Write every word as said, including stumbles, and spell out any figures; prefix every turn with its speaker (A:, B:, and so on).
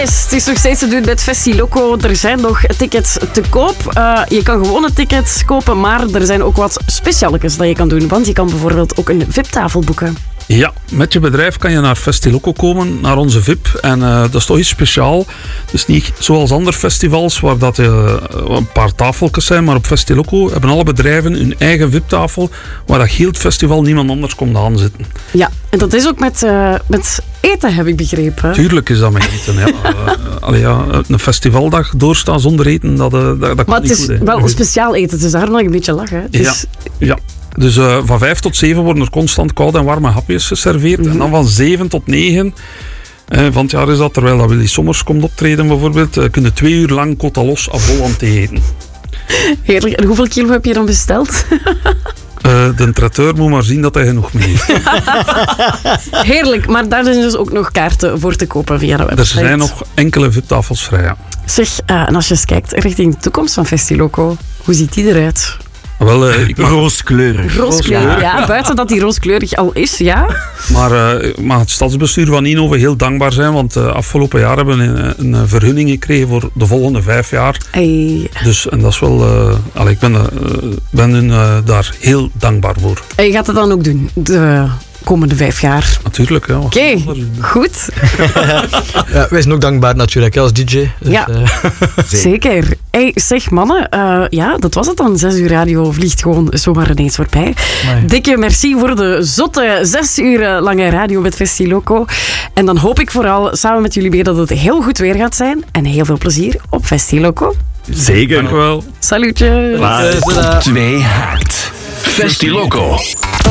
A: Yes, het is nog steeds te doen met Festiloco. Er zijn nog tickets te koop. Uh, je kan gewone tickets kopen, maar er zijn ook wat specialetjes dat je kan doen. Want je kan bijvoorbeeld ook een V I P-tafel boeken.
B: Ja, met je bedrijf kan je naar Festiloco komen, naar onze V I P. En uh, dat is toch iets speciaal. Dus niet zoals andere festivals, waar dat, uh, een paar tafeltjes zijn. Maar op Festiloco hebben alle bedrijven hun eigen V I P-tafel, waar dat heel het festival niemand anders komt aanzitten.
A: Ja, en dat is ook met, uh, met eten, heb ik begrepen.
B: Tuurlijk is dat met eten. Ja. uh, allee, ja, een festivaldag doorstaan zonder eten, dat, uh, dat, dat kan
A: maar
B: niet goed.
A: Maar het is wel een speciaal eten, dus daarom nog een beetje lachen. Het
B: ja,
A: is...
B: ja. Dus uh, van vijf tot zeven worden er constant koude en warme hapjes geserveerd. Mm-hmm. En dan van zeven tot negen uh, van het jaar is dat, terwijl dat Willy Sommers komt optreden bijvoorbeeld, uh, kunnen twee uur lang Cotalos à volonté eten.
A: Heerlijk. En hoeveel kilo heb je dan besteld?
B: Uh, de traiteur moet maar zien dat hij genoeg mee heeft.
A: Heerlijk, maar daar zijn dus ook nog kaarten voor te kopen via de website.
B: Er zijn nog enkele V I P-tafels vrij, ja.
A: Zeg, uh, en als je eens kijkt richting de toekomst van Festiloco, hoe ziet die eruit?
B: Wel, uh, ik mag...
C: Rooskleurig.
A: Rooskleurig, ja. Buiten dat die rooskleurig al is, ja.
B: Maar uh, mag het stadsbestuur van Ninove heel dankbaar zijn, want uh, afgelopen jaar hebben we een, een vergunning gekregen voor de volgende vijf jaar.
A: Hey.
B: Dus, en dat is wel... Uh, allee, ik ben, uh, ben hun uh, daar heel dankbaar voor.
A: En je gaat het dan ook doen, de komende vijf jaar?
B: Natuurlijk, ja.
A: Oké, okay, goed.
C: Ja, wij zijn ook dankbaar natuurlijk als D J. Dus,
A: ja, uh, zeker. Hey, zeg mannen, uh, ja, dat was het dan. Zes uur radio vliegt gewoon zomaar ineens voorbij. Nee. Dikke merci voor de zotte zes uur lange radio met Festiloco. En dan hoop ik vooral samen met jullie weer dat het heel goed weer gaat zijn. En heel veel plezier op Festiloco.
C: Zeker.
B: Dank u wel.
A: Salutje.
D: Op twee haakt. Festiloco.